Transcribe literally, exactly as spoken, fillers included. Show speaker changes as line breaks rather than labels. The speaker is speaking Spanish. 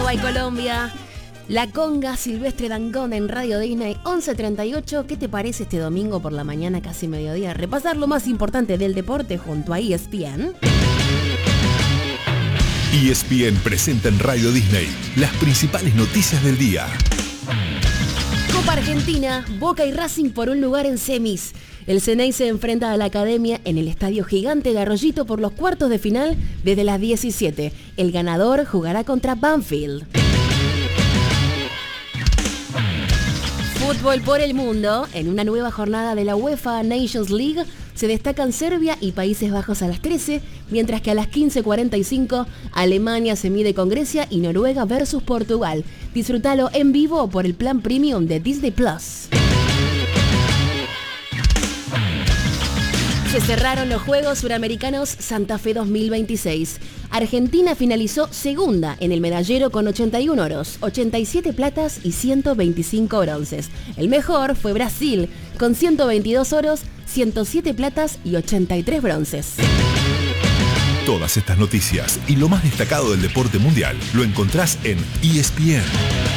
Uruguay, Colombia. La conga Silvestre Dangond en Radio Disney once treinta y ocho. ¿Qué te parece este domingo por la mañana, casi mediodía? Repasar lo más importante del deporte junto a E S P N.
E S P N presenta en Radio Disney las principales noticias del día.
Copa Argentina, Boca y Racing por un lugar en semis. El Ceney se enfrenta a la Academia en el Estadio Gigante de Arroyito por los cuartos de final desde las diecisiete. El ganador jugará contra Banfield. Fútbol por el mundo. En una nueva jornada de la UEFA Nations League se destacan Serbia y Países Bajos a las trece, mientras que a las quince cuarenta y cinco Alemania se mide con Grecia y Noruega versus Portugal. Disfrútalo en vivo por el plan premium de Disney Plus. Se cerraron los Juegos Suramericanos Santa Fe dos mil veintiséis. Argentina finalizó segunda en el medallero con ochenta y uno oros, ochenta y siete platas y ciento veinticinco bronces. El mejor fue Brasil, con ciento veintidós oros, ciento siete platas y ochenta y tres bronces.
Todas estas noticias y lo más destacado del deporte mundial lo encontrás en E S P N.